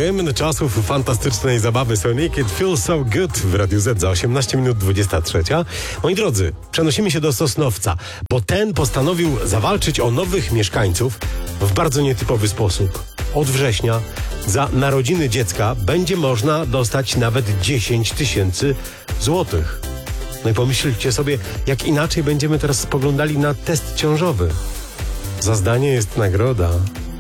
Hymn czasów fantastycznej zabawy Sonic It Feels So Good w Radiu Z za 18 minut 23. Moi drodzy, przenosimy się do Sosnowca, bo ten postanowił zawalczyć o nowych mieszkańców w bardzo nietypowy sposób. Od września za narodziny dziecka będzie można dostać nawet 10 000 złotych. No i pomyślcie sobie, jak inaczej będziemy teraz spoglądali na test ciążowy. Za zdanie jest nagroda.